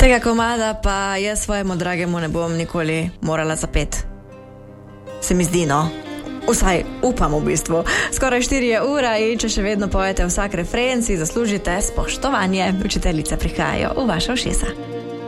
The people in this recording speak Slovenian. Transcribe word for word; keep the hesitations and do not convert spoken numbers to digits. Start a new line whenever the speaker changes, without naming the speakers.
Tega komada pa jaz svojemu dragemu ne bom nikoli morala zapeti. Se mi zdi, no. Vsaj upam v bistvu. Skoraj štiri je ura in če še vedno pojete vsak refren, si zaslužite spoštovanje. Učiteljice prihajajo v vaša ušesa.